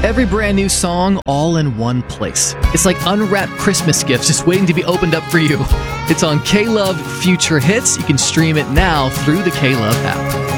Every brand new song all in one place. It's like unwrapped Christmas gifts just waiting to be opened up for you. It's on K-Love Future Hits. You can stream it now through the K-Love app.